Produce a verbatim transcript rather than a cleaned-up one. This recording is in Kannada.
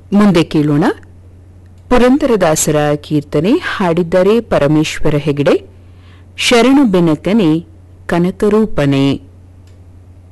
ಮುಂದೆ ಕೇಳೋಣ ಪುರಂದರದಾಸರ ಕೀರ್ತನೆ. ಹಾಡಿದ್ದಾರೆ ಪರಮೇಶ್ವರ ಹೆಗಡೆ. ಶರಣು ಬೆನಕನೆ ಕನಕರೂಪನೆ.